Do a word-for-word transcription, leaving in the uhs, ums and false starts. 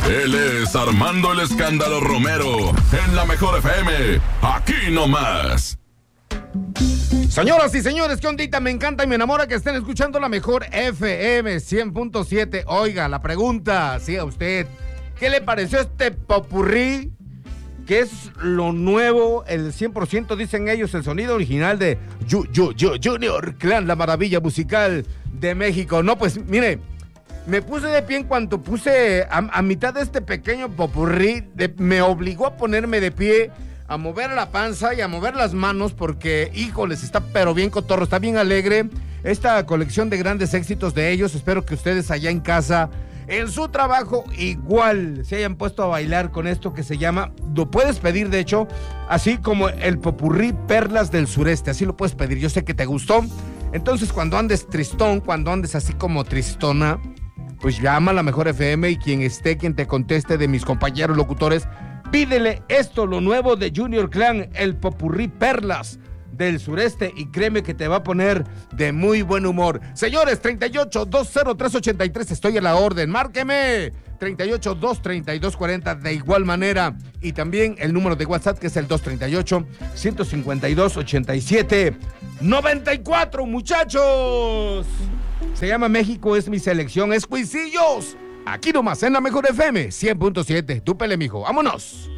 Él es Armando el Escándalo Romero, en la Mejor F M, aquí nomás. Señoras y señores, qué ondita, me encanta y me enamora que estén escuchando la Mejor F M cien punto siete. Oiga, la pregunta, sí, a usted, ¿qué le pareció este popurrí? ¿Qué es lo nuevo, el cien por ciento dicen ellos, el sonido original de Yo, Yo, Yo, Junior Clan, la maravilla musical de México? No, pues, mire, me puse de pie en cuanto puse a, a mitad de este pequeño popurrí, de, me obligó a ponerme de pie, a mover la panza y a mover las manos porque, híjoles, está pero bien cotorro, está bien alegre esta colección de grandes éxitos de ellos. Espero que ustedes allá en casa, en su trabajo, igual se hayan puesto a bailar con esto que se llama, lo puedes pedir de hecho, así como el popurrí Perlas del Sureste, así lo puedes pedir, yo sé que te gustó. Entonces cuando andes tristón, cuando andes así como tristona, pues llama a la Mejor F M y quien esté, quien te conteste de mis compañeros locutores, pídele esto, lo nuevo de Junior Clan, el popurrí Perlas del Sureste, y créeme que te va a poner de muy buen humor. Señores, treinta y ocho, dos cero tres, ochenta y tres, estoy a la orden, márqueme, treinta y ocho, dos treinta y dos, cuarenta, de igual manera, y también el número de WhatsApp que es el dos treinta y ocho, ciento cincuenta y dos, ochenta y siete, noventa y cuatro, muchachos. Se llama México es mi selección, es Cuisillos. Aquí nomás en la Mejor F M cien punto siete. Tú pele, mijo. ¡Vámonos!